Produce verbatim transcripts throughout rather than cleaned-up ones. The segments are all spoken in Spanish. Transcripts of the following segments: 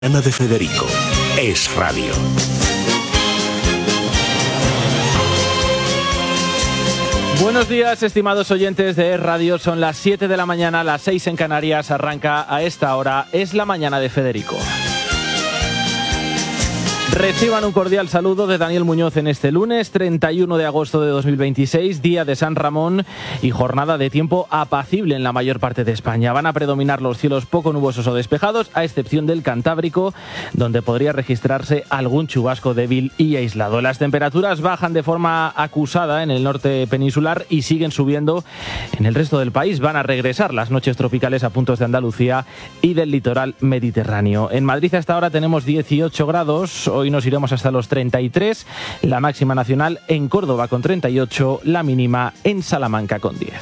Ana de Federico es radio. Buenos días, estimados oyentes de Es Radio. Son las siete de la mañana, las seis en Canarias. Arranca a esta hora Es la Mañana de Federico. Reciban un cordial saludo de Daniel Muñoz en este lunes, treinta y uno de agosto de dos mil veintiséis, día de San Ramón y jornada de tiempo apacible en la mayor parte de España. Van a predominar los cielos poco nubosos o despejados, a excepción del Cantábrico, donde podría registrarse algún chubasco débil y aislado. Las temperaturas bajan de forma acusada en el norte peninsular y siguen subiendo en el resto del país. Van a regresar las noches tropicales a puntos de Andalucía y del litoral mediterráneo. En Madrid hasta ahora tenemos dieciocho grados. Hoy nos iremos hasta los treinta y tres, la máxima nacional en Córdoba con treinta y ocho, la mínima en Salamanca con diez.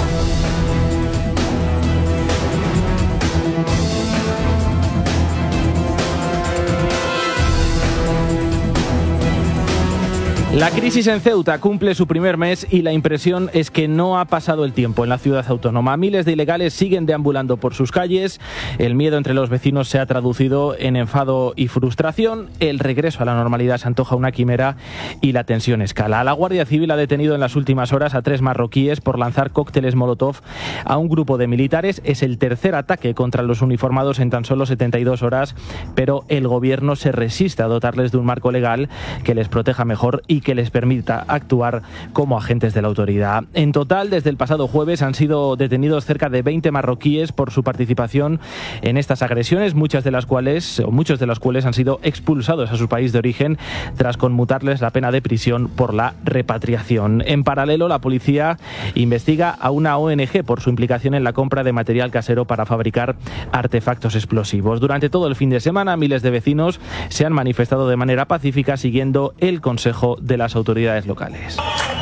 La crisis en Ceuta cumple su primer mes y la impresión es que no ha pasado el tiempo en la ciudad autónoma. Miles de ilegales siguen deambulando por sus calles, el miedo entre los vecinos se ha traducido en enfado y frustración, el regreso a la normalidad se antoja una quimera y la tensión escala. La Guardia Civil ha detenido en las últimas horas a tres marroquíes por lanzar cócteles Molotov a un grupo de militares. Es el tercer ataque contra los uniformados en tan solo setenta y dos horas, pero el gobierno se resiste a dotarles de un marco legal que les proteja mejor y que les permita actuar como agentes de la autoridad. En total, desde el pasado jueves han sido detenidos cerca de veinte marroquíes por su participación en estas agresiones, muchas de las cuales, o muchos de las cuales han sido expulsados a su país de origen tras conmutarles la pena de prisión por la repatriación. En paralelo, la policía investiga a una O N G por su implicación en la compra de material casero para fabricar artefactos explosivos. Durante todo el fin de semana, miles de vecinos se han manifestado de manera pacífica siguiendo el consejo de las autoridades locales.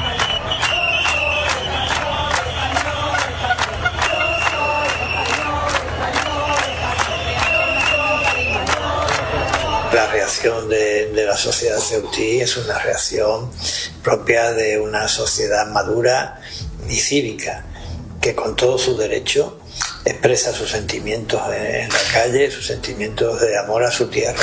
La reacción de, de la sociedad ceutí es una reacción propia de una sociedad madura y cívica, que con todo su derecho expresa sus sentimientos en la calle, sus sentimientos de amor a su tierra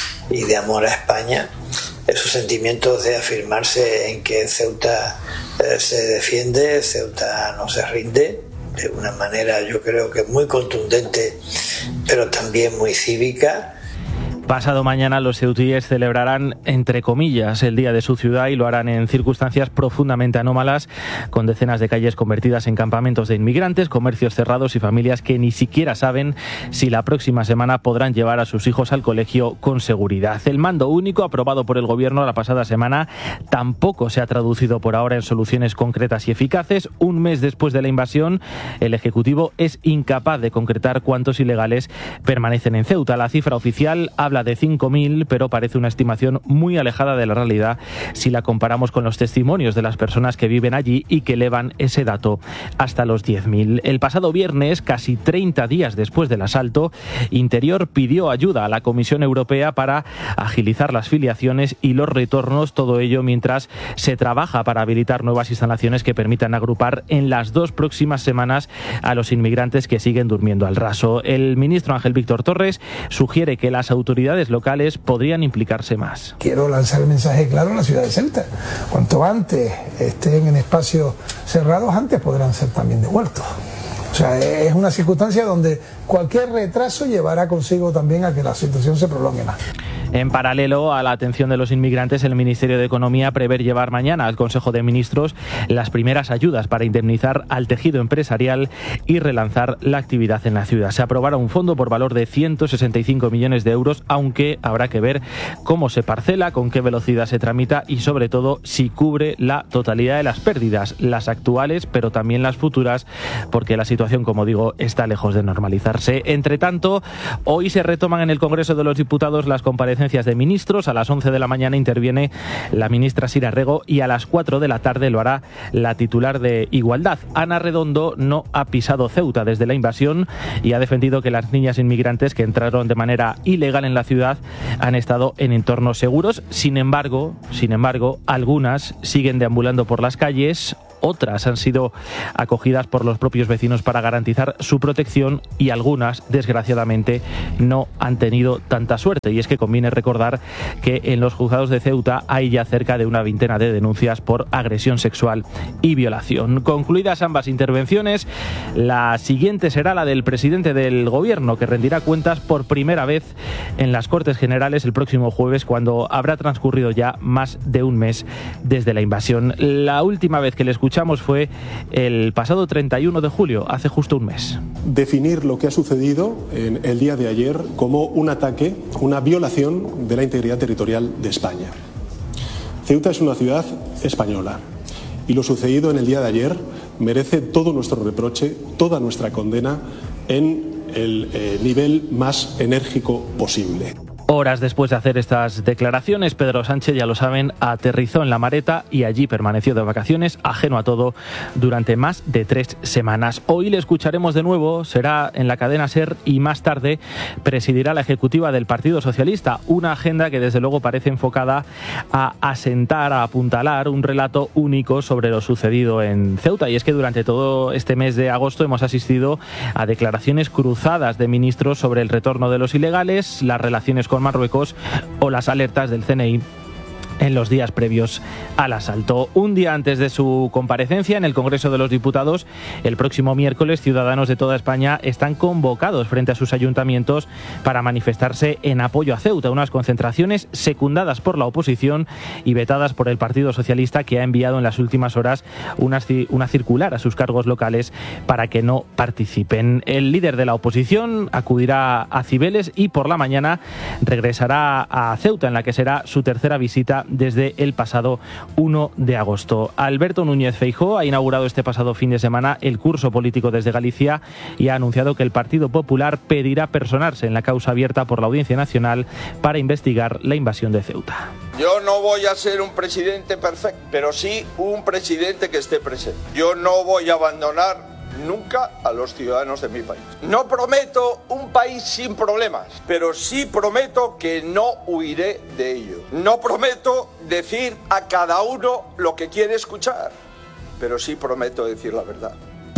y de amor a España, esos sentimientos de afirmarse en que Ceuta eh, se defiende, Ceuta no se rinde, de una manera yo creo que muy contundente, pero también muy cívica. Pasado mañana los ceutíes celebrarán, entre comillas, el día de su ciudad y lo harán en circunstancias profundamente anómalas, con decenas de calles convertidas en campamentos de inmigrantes, comercios cerrados y familias que ni siquiera saben si la próxima semana podrán llevar a sus hijos al colegio con seguridad. El mando único aprobado por el gobierno la pasada semana tampoco se ha traducido por ahora en soluciones concretas y eficaces. Un mes después de la invasión, el Ejecutivo es incapaz de concretar cuántos ilegales permanecen en Ceuta. La cifra oficial habla de cinco mil, pero parece una estimación muy alejada de la realidad si la comparamos con los testimonios de las personas que viven allí y que elevan ese dato hasta los diez mil. El pasado viernes, casi treinta días después del asalto, Interior pidió ayuda a la Comisión Europea para agilizar las filiaciones y los retornos, todo ello mientras se trabaja para habilitar nuevas instalaciones que permitan agrupar en las dos próximas semanas a los inmigrantes que siguen durmiendo al raso. El ministro Ángel Víctor Torres sugiere que las autoridades locales podrían implicarse más. Quiero lanzar el mensaje claro a la ciudad de Ceuta. Cuanto antes estén en espacios cerrados, antes podrán ser también devueltos. O sea, es una circunstancia donde cualquier retraso llevará consigo también a que la situación se prolongue más. En paralelo a la atención de los inmigrantes, el Ministerio de Economía prevé llevar mañana al Consejo de Ministros las primeras ayudas para indemnizar al tejido empresarial y relanzar la actividad en la ciudad. Se aprobará un fondo por valor de ciento sesenta y cinco millones de euros, aunque habrá que ver cómo se parcela, con qué velocidad se tramita y, sobre todo, si cubre la totalidad de las pérdidas, las actuales, pero también las futuras, porque la situación, como digo, está lejos de normalizarse. Entre tanto, hoy se retoman en el Congreso de los Diputados las comparecencias de ministros. A las once de la mañana interviene la ministra Sira Rego y a las cuatro de la tarde lo hará la titular de Igualdad. Ana Redondo no ha pisado Ceuta desde la invasión y ha defendido que las niñas inmigrantes que entraron de manera ilegal en la ciudad han estado en entornos seguros. Sin embargo, sin embargo, algunas siguen deambulando por las calles otras han sido acogidas por los propios vecinos para garantizar su protección y algunas, desgraciadamente, no han tenido tanta suerte. Y es que conviene recordar que en los juzgados de Ceuta hay ya cerca de una veintena de denuncias por agresión sexual y violación. Concluidas ambas intervenciones, la siguiente será la del presidente del Gobierno, que rendirá cuentas por primera vez en las Cortes Generales el próximo jueves, cuando habrá transcurrido ya más de un mes desde la invasión. La última vez que le escuchamos fue el pasado treinta y uno de julio, hace justo un mes. Definir lo que ha sucedido en el día de ayer como un ataque, una violación de la integridad territorial de España. Ceuta es una ciudad española y lo sucedido en el día de ayer merece todo nuestro reproche, toda nuestra condena en el eh, nivel más enérgico posible. Horas después de hacer estas declaraciones, Pedro Sánchez, ya lo saben, aterrizó en La Mareta y allí permaneció de vacaciones, ajeno a todo, durante más de tres semanas. Hoy le escucharemos de nuevo, será en la cadena SER y más tarde presidirá la ejecutiva del Partido Socialista, una agenda que desde luego parece enfocada a asentar, a apuntalar un relato único sobre lo sucedido en Ceuta. Y es que durante todo este mes de agosto hemos asistido a declaraciones cruzadas de ministros sobre el retorno de los ilegales, las relaciones con Marruecos o las alertas del C N I en los días previos al asalto. Un día antes de su comparecencia en el Congreso de los Diputados, el próximo miércoles, ciudadanos de toda España están convocados frente a sus ayuntamientos para manifestarse en apoyo a Ceuta, unas concentraciones secundadas por la oposición y vetadas por el Partido Socialista, que ha enviado en las últimas horas una, una circular a sus cargos locales para que no participen. El líder de la oposición acudirá a Cibeles y por la mañana regresará a Ceuta, en la que será su tercera visita desde el pasado uno de agosto. Alberto Núñez Feijóo ha inaugurado este pasado fin de semana el curso político desde Galicia y ha anunciado que el Partido Popular pedirá personarse en la causa abierta por la Audiencia Nacional para investigar la invasión de Ceuta. Yo no voy a ser un presidente perfecto, pero sí un presidente que esté presente. Yo no voy a abandonar nunca a los ciudadanos de mi país. No prometo un país sin problemas, pero sí prometo que no huiré de ello. No prometo decir a cada uno lo que quiere escuchar, pero sí prometo decir la verdad.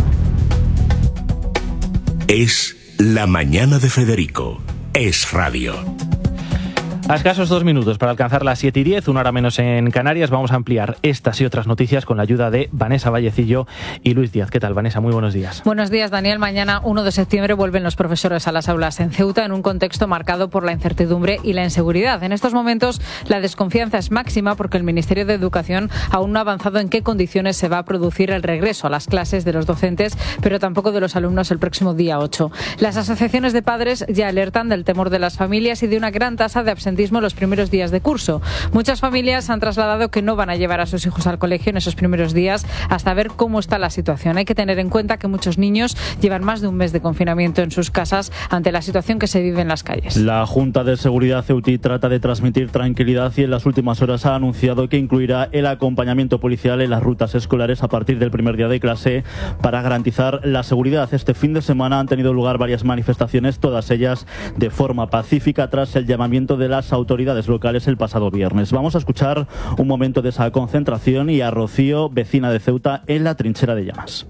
Es La Mañana de Federico. Es Radio. A escasos dos minutos para alcanzar las siete y diez, una hora menos en Canarias, vamos a ampliar estas y otras noticias con la ayuda de Vanessa Vallecillo y Luis Díaz. ¿Qué tal, Vanessa? Muy buenos días. Buenos días, Daniel. Mañana, uno de septiembre, vuelven los profesores a las aulas en Ceuta en un contexto marcado por la incertidumbre y la inseguridad. En estos momentos, la desconfianza es máxima porque el Ministerio de Educación aún no ha avanzado en qué condiciones se va a producir el regreso a las clases de los docentes, pero tampoco de los alumnos el próximo día ocho. Las asociaciones de padres ya alertan del temor de las familias y de una gran tasa de absentismo los primeros días de curso. Muchas familias han trasladado que no van a llevar a sus hijos al colegio en esos primeros días hasta ver cómo está la situación. Hay que tener en cuenta que muchos niños llevan más de un mes de confinamiento en sus casas ante la situación que se vive en las calles. La Junta de Seguridad ceutí trata de transmitir tranquilidad y en las últimas horas ha anunciado que incluirá el acompañamiento policial en las rutas escolares a partir del primer día de clase para garantizar la seguridad. Este fin de semana han tenido lugar varias manifestaciones, todas ellas de forma pacífica tras el llamamiento de las autoridades locales el pasado viernes. Vamos a escuchar un momento de esa concentración y a Rocío, vecina de Ceuta, en la trinchera de llamas.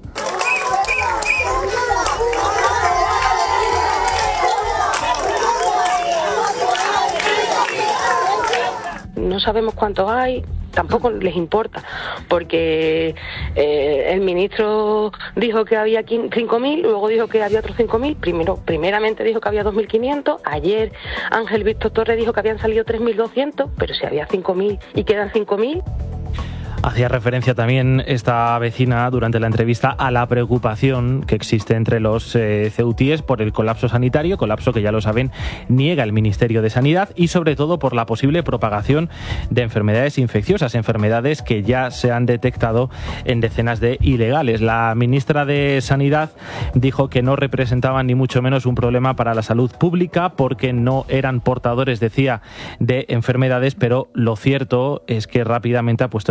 No sabemos cuántos hay, tampoco les importa, porque eh, el ministro dijo que había cinco mil, luego dijo que había otros cinco mil, primero, primeramente dijo que había dos mil quinientos, ayer Ángel Víctor Torres dijo que habían salido tres mil doscientos, pero si había cinco mil y quedan cinco mil... Hacía referencia también esta vecina durante la entrevista a la preocupación que existe entre los eh, ceutíes por el colapso sanitario, colapso que ya lo saben niega el Ministerio de Sanidad, y sobre todo por la posible propagación de enfermedades infecciosas, enfermedades que ya se han detectado en decenas de ilegales. La ministra de Sanidad dijo que no representaban ni mucho menos un problema para la salud pública porque no eran portadores, decía, de enfermedades, pero lo cierto es que rápidamente ha puesto en marcha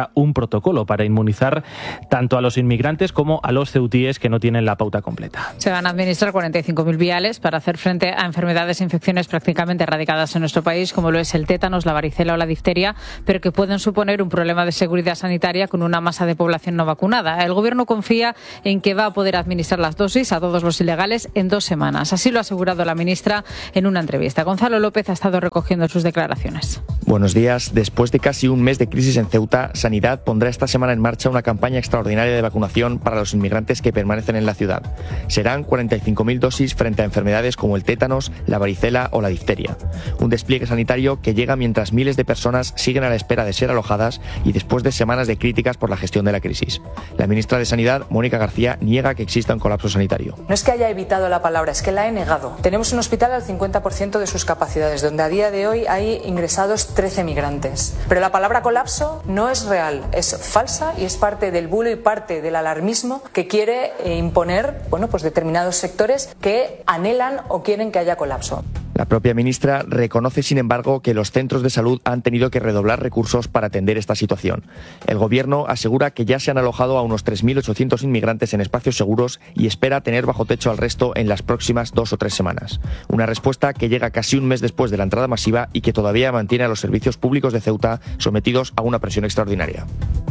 ya un protocolo para inmunizar tanto a los inmigrantes como a los ceutíes que no tienen la pauta completa. Se van a administrar cuarenta y cinco mil viales para hacer frente a enfermedades e infecciones prácticamente erradicadas en nuestro país, como lo es el tétanos, la varicela o la difteria, pero que pueden suponer un problema de seguridad sanitaria con una masa de población no vacunada. El Gobierno confía en que va a poder administrar las dosis a todos los ilegales en dos semanas. Así lo ha asegurado la ministra en una entrevista. Gonzalo López ha estado recogiendo sus declaraciones. Buenos días. Después de casi un mes de crisis en Ceuta, Sanidad pondrá esta semana en marcha una campaña extraordinaria de vacunación para los inmigrantes que permanecen en la ciudad. Serán cuarenta y cinco mil dosis frente a enfermedades como el tétanos, la varicela o la difteria. Un despliegue sanitario que llega mientras miles de personas siguen a la espera de ser alojadas y después de semanas de críticas por la gestión de la crisis. La ministra de Sanidad, Mónica García, niega que exista un colapso sanitario. No es que haya evitado la palabra, es que la he negado. Tenemos un hospital al cincuenta por ciento de sus capacidades, donde a día de hoy hay ingresados trece migrantes. Pero la palabra colapso no es real, es falsa y es parte del bulo y parte del alarmismo que quiere imponer, bueno, pues determinados sectores que anhelan o quieren que haya colapso. La propia ministra reconoce, sin embargo, que los centros de salud han tenido que redoblar recursos para atender esta situación. El Gobierno asegura que ya se han alojado a unos tres mil ochocientos inmigrantes en espacios seguros y espera tener bajo techo al resto en las próximas dos o tres semanas. Una respuesta que llega casi un mes después de la entrada masiva y que todavía mantiene a los servicios públicos de Ceuta sometidos a una presión extraordinaria.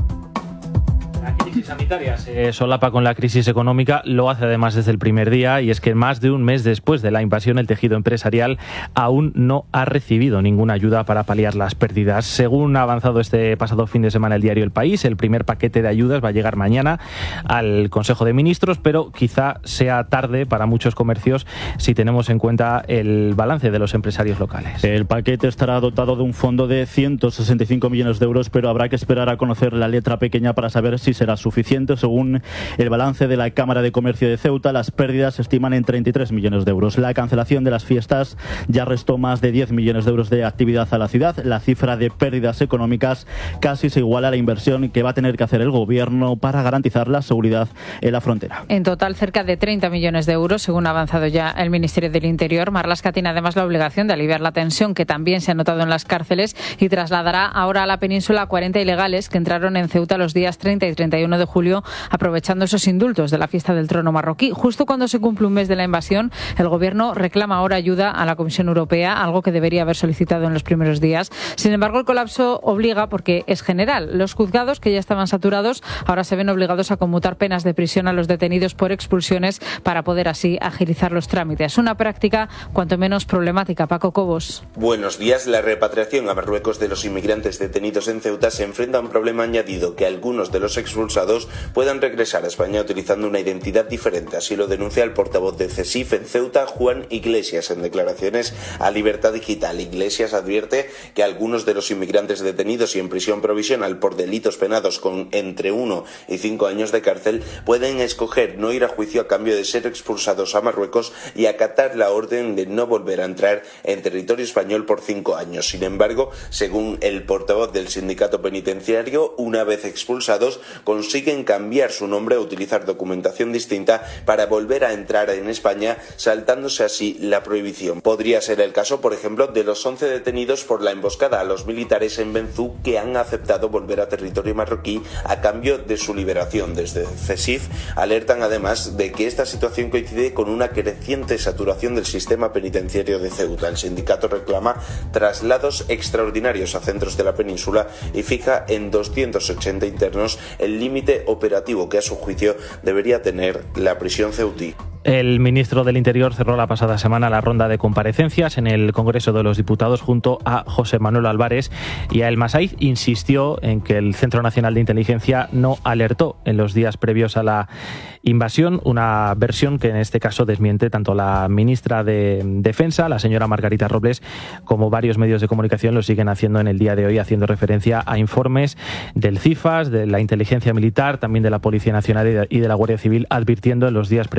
La crisis sanitaria se solapa con la crisis económica, lo hace además desde el primer día, y es que más de un mes después de la invasión el tejido empresarial aún no ha recibido ninguna ayuda para paliar las pérdidas. Según ha avanzado este pasado fin de semana el diario El País, el primer paquete de ayudas va a llegar mañana al Consejo de Ministros, pero quizá sea tarde para muchos comercios si tenemos en cuenta el balance de los empresarios locales. El paquete estará dotado de un fondo de ciento sesenta y cinco millones de euros, pero habrá que esperar a conocer la letra pequeña para saber si será suficiente. Según el balance de la Cámara de Comercio de Ceuta, las pérdidas se estiman en treinta y tres millones de euros. La cancelación de las fiestas ya restó más de diez millones de euros de actividad a la ciudad. La cifra de pérdidas económicas casi se iguala a la inversión que va a tener que hacer el Gobierno para garantizar la seguridad en la frontera. En total, cerca de treinta millones de euros, según ha avanzado ya el Ministerio del Interior. Marlaska tiene además la obligación de aliviar la tensión que también se ha notado en las cárceles y trasladará ahora a la península a cuarenta ilegales que entraron en Ceuta los días treinta y treinta y uno de julio, aprovechando esos indultos de la fiesta del trono marroquí. Justo cuando se cumple un mes de la invasión, el Gobierno reclama ahora ayuda a la Comisión Europea, algo que debería haber solicitado en los primeros días. Sin embargo, el colapso obliga porque es general. Los juzgados, que ya estaban saturados, ahora se ven obligados a conmutar penas de prisión a los detenidos por expulsiones para poder así agilizar los trámites. Una práctica cuanto menos problemática. Paco Cobos. Buenos días. La repatriación a Marruecos de los inmigrantes detenidos en Ceuta se enfrenta a un problema añadido: que algunos de los expulsados puedan regresar a España utilizando una identidad diferente. Así lo denuncia el portavoz de CESIF en Ceuta, Juan Iglesias, en declaraciones a Libertad Digital. Iglesias advierte que algunos de los inmigrantes detenidos y en prisión provisional por delitos penados con entre uno y cinco años de cárcel pueden escoger no ir a juicio a cambio de ser expulsados a Marruecos y acatar la orden de no volver a entrar en territorio español por cinco años. Sin embargo, según el portavoz del sindicato penitenciario, una vez expulsados consiguen cambiar su nombre o utilizar documentación distinta para volver a entrar en España, saltándose así la prohibición. Podría ser el caso, por ejemplo, de los once detenidos por la emboscada a los militares en Benzú, que han aceptado volver a territorio marroquí a cambio de su liberación. Desde CESIF alertan además de que esta situación coincide con una creciente saturación del sistema penitenciario de Ceuta. El sindicato reclama traslados extraordinarios a centros de la península y fija en doscientos ochenta internos el límite operativo que a su juicio debería tener la prisión ceutí. El ministro del Interior cerró la pasada semana la ronda de comparecencias en el Congreso de los Diputados junto a José Manuel Álvarez, y a El Masaiz insistió en que el Centro Nacional de Inteligencia no alertó en los días previos a la invasión, una versión que en este caso desmiente tanto la ministra de Defensa, la señora Margarita Robles, como varios medios de comunicación lo siguen haciendo en el día de hoy, haciendo referencia a informes del CIFAS, de la Inteligencia Militar, también de la Policía Nacional y de la Guardia Civil, advirtiendo en los días previos a la invasión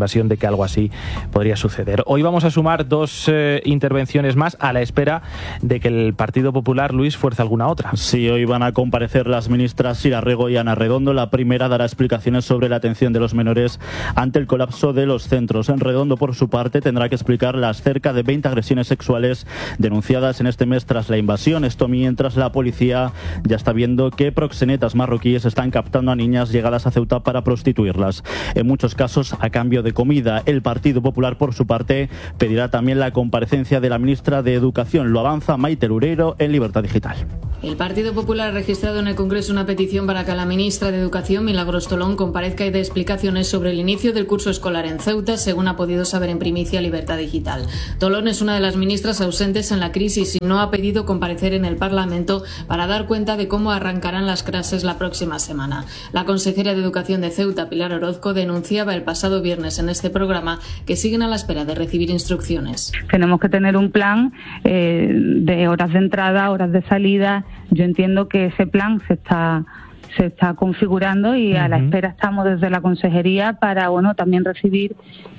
disuasión de que algo así podría suceder. Hoy vamos a sumar dos eh, intervenciones más a la espera de que el Partido Popular, Luis, fuerce alguna otra. Sí, hoy van a comparecer las ministras Sira Rego y Ana Redondo. La primera dará explicaciones sobre la atención de los menores ante el colapso de los centros. En Redondo, por su parte, tendrá que explicar las cerca de veinte agresiones sexuales denunciadas en este mes tras la invasión. Esto mientras la policía ya está viendo que proxenetas marroquíes están captando a niñas llegadas a Ceuta para prostituirlas, en muchos casos a cambio de comida. El Partido Popular, por su parte, pedirá también la comparecencia de la ministra de Educación. Lo avanza Maite Lureiro en Libertad Digital. El Partido Popular ha registrado en el Congreso una petición para que la ministra de Educación, Milagros Tolón, comparezca y dé explicaciones sobre el inicio del curso escolar en Ceuta, según ha podido saber en primicia Libertad Digital. Tolón es una de las ministras ausentes en la crisis y no ha pedido comparecer en el Parlamento para dar cuenta de cómo arrancarán las clases la próxima semana. La consejera de Educación de Ceuta, Pilar Orozco, denunciaba el pasado viernes en este programa que siguen a la espera de recibir instrucciones. Tenemos que tener un plan eh, de horas de entrada, horas de salida. Yo entiendo que ese plan se está se está configurando y uh-huh. a la espera estamos desde la consejería para, bueno, también recibir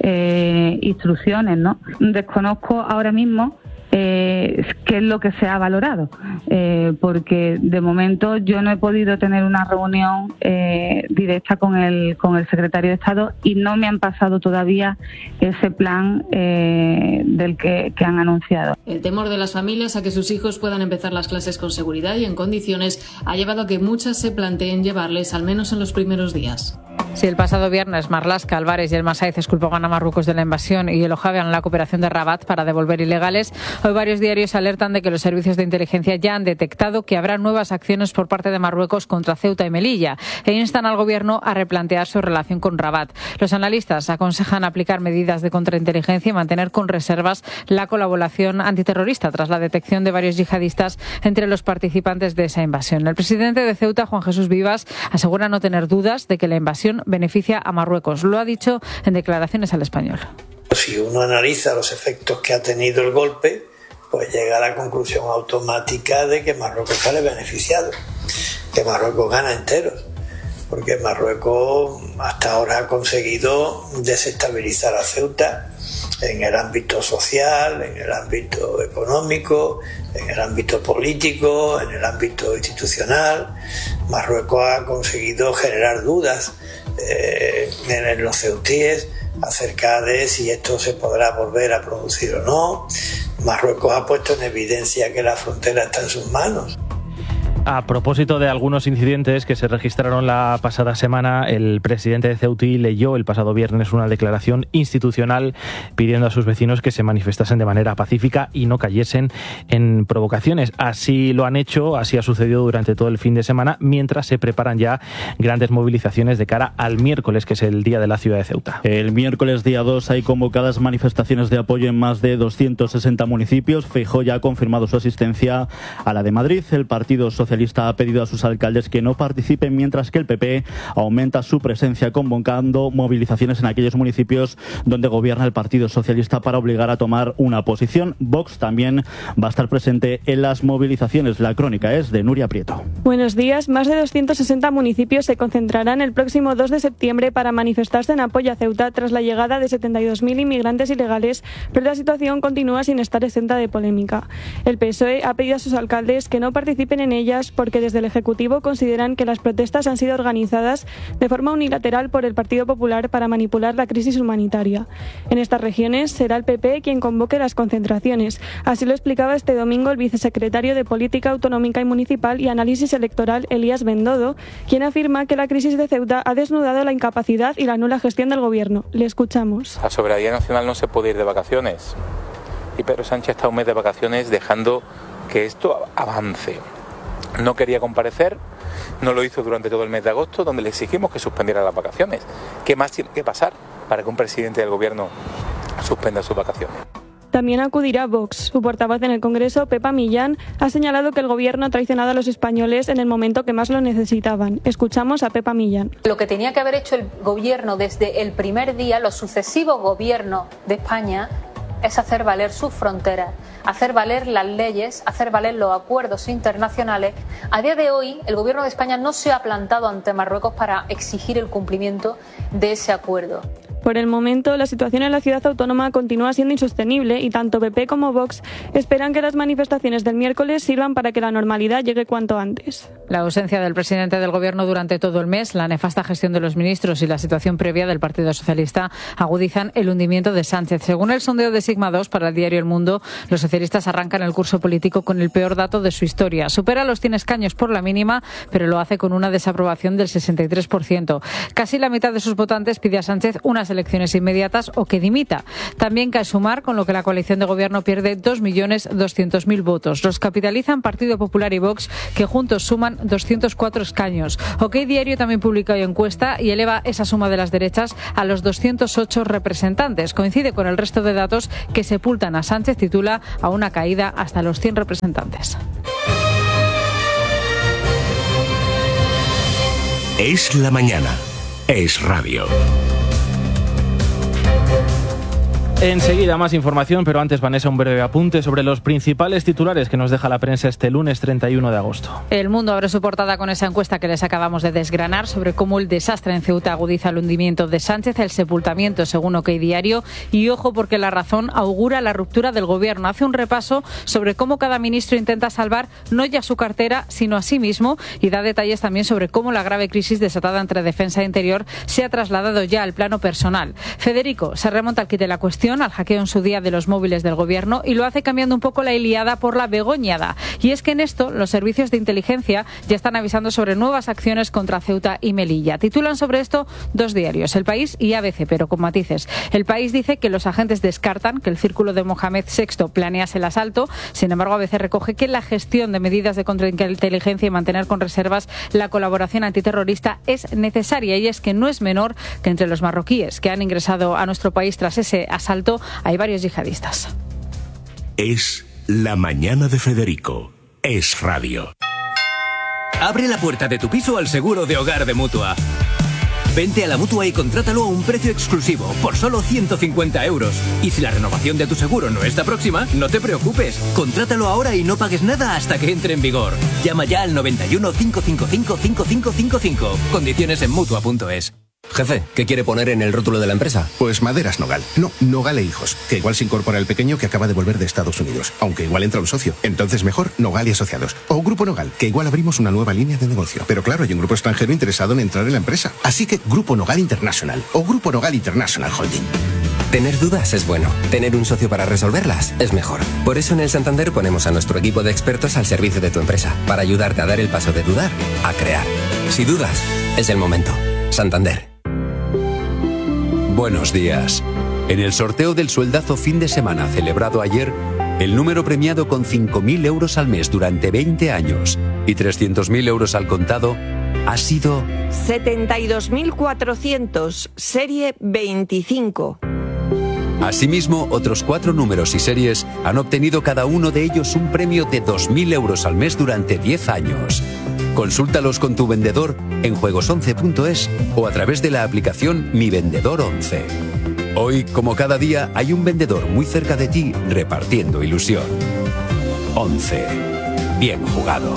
eh, instrucciones, ¿no? Desconozco ahora mismo Eh, qué es lo que se ha valorado, eh, porque de momento yo no he podido tener una reunión eh, directa con el con el secretario de Estado y no me han pasado todavía ese plan eh, del que, que han anunciado. El temor de las familias a que sus hijos puedan empezar las clases con seguridad y en condiciones ha llevado a que muchas se planteen llevarles al menos en los primeros días. Si el pasado viernes Marlaska, Álvarez y el Masaiz culpaban a Marruecos de la invasión y elogiaban la cooperación de Rabat para devolver ilegales, hoy varios diarios alertan de que los servicios de inteligencia ya han detectado que habrá nuevas acciones por parte de Marruecos contra Ceuta y Melilla e instan al gobierno a replantear su relación con Rabat. Los analistas aconsejan aplicar medidas de contrainteligencia y mantener con reservas la colaboración antiterrorista tras la detección de varios yihadistas entre los participantes de esa invasión. El presidente de Ceuta, Juan Jesús Vivas, asegura no tener dudas de que la invasión beneficia a Marruecos. Lo ha dicho en declaraciones al Español. Si uno analiza los efectos que ha tenido el golpe, pues llega a la conclusión automática de que Marruecos sale beneficiado, que Marruecos gana enteros, porque Marruecos hasta ahora ha conseguido desestabilizar a Ceuta en el ámbito social, en el ámbito económico, en el ámbito político, en el ámbito institucional. Marruecos ha conseguido generar dudas eh, en los ceutíes acerca de si esto se podrá volver a producir o no. Marruecos ha puesto en evidencia que la frontera está en sus manos. A propósito de algunos incidentes que se registraron la pasada semana, el presidente de Ceutí leyó el pasado viernes una declaración institucional pidiendo a sus vecinos que se manifestasen de manera pacífica y no cayesen en provocaciones. Así lo han hecho, así ha sucedido durante todo el fin de semana, mientras se preparan ya grandes movilizaciones de cara al miércoles, que es el día de la ciudad de Ceuta. El miércoles día dos hay convocadas manifestaciones de apoyo en más de doscientos sesenta municipios. Feijóo ya ha confirmado su asistencia a la de Madrid. El Partido Socialista Socialista ha pedido a sus alcaldes que no participen, mientras que el P P aumenta su presencia convocando movilizaciones en aquellos municipios donde gobierna el Partido Socialista para obligar a tomar una posición. Vox también va a estar presente en las movilizaciones. La crónica es de Nuria Prieto. Buenos días. Más de doscientos sesenta municipios se concentrarán el próximo dos de septiembre para manifestarse en apoyo a Ceuta tras la llegada de setenta y dos mil inmigrantes ilegales, pero la situación continúa sin estar exenta de polémica. El P S O E ha pedido a sus alcaldes que no participen en ellas porque desde el Ejecutivo consideran que las protestas han sido organizadas de forma unilateral por el Partido Popular para manipular la crisis humanitaria. En estas regiones será el P P quien convoque las concentraciones. Así lo explicaba este domingo el vicesecretario de Política Autonómica y Municipal y Análisis Electoral, Elías Bendodo, quien afirma que la crisis de Ceuta ha desnudado la incapacidad y la nula gestión del Gobierno. Le escuchamos. La soberanía nacional no se puede ir de vacaciones. Y Pedro Sánchez está un mes de vacaciones dejando que esto avance. No quería comparecer, no lo hizo durante todo el mes de agosto, donde le exigimos que suspendiera las vacaciones. ¿Qué más tiene que pasar para que un presidente del gobierno suspenda sus vacaciones? También acudirá Vox. Su portavoz en el Congreso, Pepa Millán, ha señalado que el gobierno ha traicionado a los españoles en el momento que más lo necesitaban. Escuchamos a Pepa Millán. Lo que tenía que haber hecho el gobierno desde el primer día, los sucesivos gobiernos de España, es hacer valer sus fronteras, hacer valer las leyes, hacer valer los acuerdos internacionales. A día de hoy, el Gobierno de España no se ha plantado ante Marruecos para exigir el cumplimiento de ese acuerdo. Por el momento, la situación en la ciudad autónoma continúa siendo insostenible y tanto P P como Vox esperan que las manifestaciones del miércoles sirvan para que la normalidad llegue cuanto antes. La ausencia del presidente del Gobierno durante todo el mes, la nefasta gestión de los ministros y la situación previa del Partido Socialista agudizan el hundimiento de Sánchez. Según el sondeo de Sigma dos para el diario El Mundo, los socialistas arrancan el curso político con el peor dato de su historia. Supera los cien escaños por la mínima, pero lo hace con una desaprobación del sesenta y tres por ciento. Casi la mitad de sus votantes pide a Sánchez unas elecciones inmediatas o que dimita. También cae Sumar, con lo que la coalición de gobierno pierde dos millones doscientos mil votos. Los capitalizan Partido Popular y Vox, que juntos suman doscientos cuatro escaños. OK Diario también publica hoy encuesta y eleva esa suma de las derechas a los doscientos ocho representantes. Coincide con el resto de datos que sepultan a Sánchez, titula a una caída hasta los cien representantes. Es la mañana. Es radio. Enseguida más información, pero antes, Vanessa, un breve apunte sobre los principales titulares que nos deja la prensa este lunes treinta y uno de agosto. El Mundo abre su portada con esa encuesta que les acabamos de desgranar sobre cómo el desastre en Ceuta agudiza el hundimiento de Sánchez, el sepultamiento según OK Diario, y ojo porque La Razón augura la ruptura del gobierno. Hace un repaso sobre cómo cada ministro intenta salvar no ya su cartera, sino a sí mismo, y da detalles también sobre cómo la grave crisis desatada entre defensa e interior se ha trasladado ya al plano personal. Federico se remonta al quid de la cuestión, al hackeo en su día de los móviles del gobierno, y lo hace cambiando un poco la Ilíada por la Begoñada. Y es que en esto los servicios de inteligencia ya están avisando sobre nuevas acciones contra Ceuta y Melilla. Titulan sobre esto dos diarios, El País y A B C, pero con matices. El País dice que los agentes descartan que el círculo de Mohamed sexto planease el asalto. Sin embargo, A B C recoge que la gestión de medidas de contrainteligencia y mantener con reservas la colaboración antiterrorista es necesaria, y es que no es menor que entre los marroquíes que han ingresado a nuestro país tras ese asalto hay varios yihadistas. Es la mañana de Federico. Es radio. Abre la puerta de tu piso al seguro de hogar de Mutua. Vente a la Mutua y contrátalo a un precio exclusivo, por solo ciento cincuenta euros. Y si la renovación de tu seguro no está próxima, no te preocupes. Contrátalo ahora y no pagues nada hasta que entre en vigor. Llama ya al noventa y uno, cinco cinco cinco, cinco cinco cinco cinco. Condiciones en Mutua punto es. Jefe, ¿qué quiere poner en el rótulo de la empresa? Pues Maderas Nogal. No, Nogal e Hijos. Que igual se incorpora el pequeño que acaba de volver de Estados Unidos. Aunque igual entra un socio. Entonces mejor Nogal y Asociados. O Grupo Nogal, que igual abrimos una nueva línea de negocio. Pero claro, hay un grupo extranjero interesado en entrar en la empresa. Así que Grupo Nogal International. O Grupo Nogal International Holding. Tener dudas es bueno. Tener un socio para resolverlas es mejor. Por eso en el Santander ponemos a nuestro equipo de expertos al servicio de tu empresa. Para ayudarte a dar el paso de dudar a crear. Si dudas, es el momento. Santander. Buenos días. En el sorteo del sueldazo fin de semana celebrado ayer, el número premiado con cinco mil euros al mes durante veinte años y trescientos mil euros al contado ha sido setenta y dos mil cuatrocientos, serie veinticinco. Asimismo, otros cuatro números y series han obtenido cada uno de ellos un premio de dos mil euros al mes durante diez años. Consúltalos con tu vendedor en juegos once punto es o a través de la aplicación Mi Vendedor once. Hoy, como cada día, hay un vendedor muy cerca de ti repartiendo ilusión. once. Bien jugado.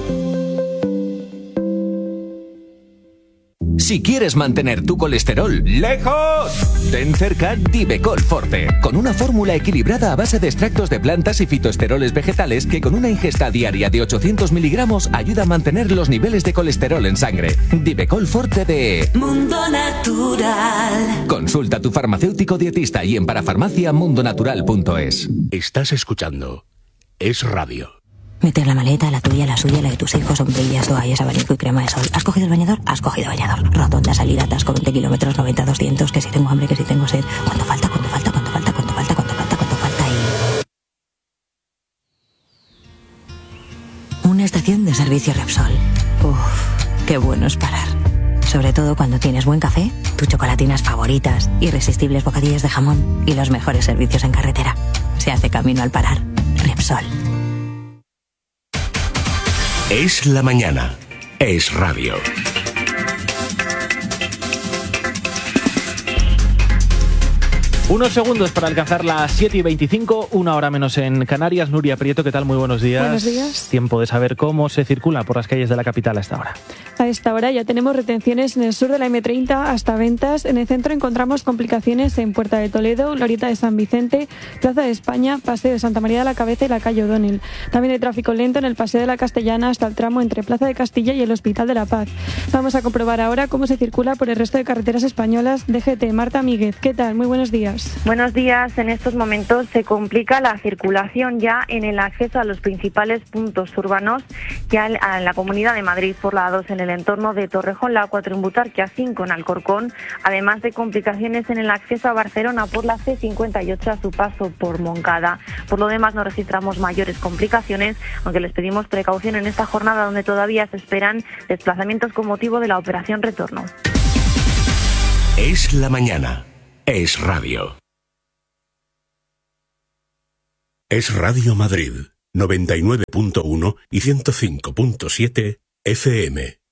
Si quieres mantener tu colesterol lejos, ten cerca Divecol Forte, con una fórmula equilibrada a base de extractos de plantas y fitoesteroles vegetales que con una ingesta diaria de ochocientos miligramos ayuda a mantener los niveles de colesterol en sangre. Divecol Forte de Mundo Natural. Consulta a tu farmacéutico dietista y en parafarmacia mundo natural punto es. Estás escuchando Es Radio. Meter la maleta, la tuya, la suya, la de tus hijos, sombrillas, toallas, abanico y crema de sol. ¿Has cogido el bañador? Has cogido bañador. Rotonda, salida, atasco, veinte kilómetros, noventa, doscientos, que si tengo hambre, que si tengo sed. ¿Cuánto falta? ¿Cuánto falta? ¿Cuánto falta? ¿Cuánto falta? ¿Cuánto falta? ¿Cuánto falta? Y... Una estación de servicio Repsol. Uff, qué bueno es parar. Sobre todo cuando tienes buen café, tus chocolatinas favoritas, irresistibles bocadillos de jamón y los mejores servicios en carretera. Se hace camino al parar. Repsol. Es la mañana. Es radio. Unos segundos para alcanzar las siete y veinticinco, una hora menos en Canarias. Nuria Prieto, ¿qué tal? Muy buenos días. Buenos días. Tiempo de saber cómo se circula por las calles de la capital a esta hora. A esta hora ya tenemos retenciones en el sur de la eme treinta hasta Ventas. En el centro encontramos complicaciones en Puerta de Toledo, Glorieta de San Vicente, Plaza de España, Paseo de Santa María de la Cabeza y la calle O'Donnell. También hay tráfico lento en el Paseo de la Castellana hasta el tramo entre Plaza de Castilla y el Hospital de la Paz. Vamos a comprobar ahora cómo se circula por el resto de carreteras españolas. D G T, Marta Míguez, ¿qué tal? Muy buenos días. Buenos días. En estos momentos se complica la circulación ya en el acceso a los principales puntos urbanos, ya en la Comunidad de Madrid por la A dos en el entorno de Torrejón, la A cuatro en Butarque, A cinco en Alcorcón, además de complicaciones en el acceso a Barcelona por la ce cincuenta y ocho a su paso por Moncada. Por lo demás no registramos mayores complicaciones, aunque les pedimos precaución en esta jornada donde todavía se esperan desplazamientos con motivo de la operación retorno. Es la mañana. Es radio. Es Radio Madrid, noventa y nueve punto uno y ciento cinco punto siete F M.